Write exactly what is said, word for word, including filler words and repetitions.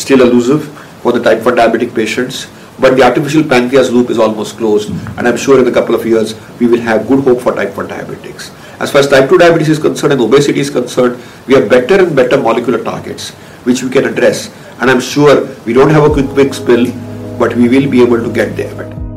still elusive for the type one diabetic patients. But the artificial pancreas loop is almost closed, and I'm sure in a couple of years we will have good hope for type one diabetics. As far as type two diabetes is concerned and obesity is concerned, we have better and better molecular targets which we can address, and I'm sure we don't have a quick fix pill, but we will be able to get there.